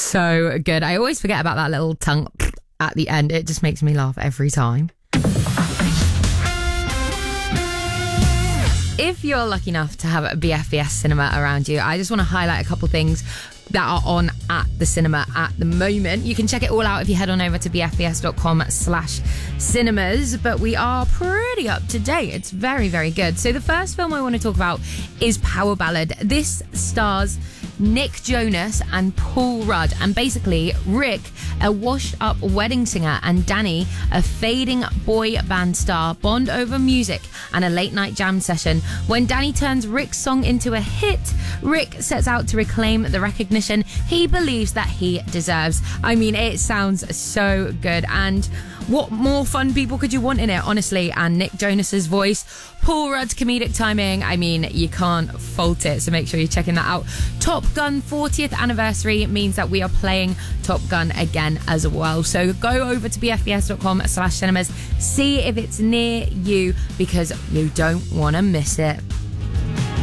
so good. I always forget about that little tongue at the end. It just makes me laugh every time. If you're lucky enough to have a BFBS cinema around you, I just want to highlight a couple things that are on at the cinema at the moment. You can check it all out if you head on over to bfbs.com/cinemas, but we are pretty up to date. It's very, very good. So the first film I want to talk about is Power Ballad. This stars Nick Jonas and Paul Rudd, and basically Rick, a washed-up wedding singer, and Danny, a fading boy band star, bond over music and a late-night jam session. When Danny turns Rick's song into a hit, Rick sets out to reclaim the recognition he believes that he deserves. I mean, it sounds so good, and what more fun people could you want in it, honestly? And Nick Jonas's voice, Paul Rudd's comedic timing, I mean, you can't fault it, so make sure you're checking that out. Top Gun 40th anniversary means that we are playing Top Gun again as well. So go over to bfbs.com/cinemas, see if it's near you, because you don't want to miss it.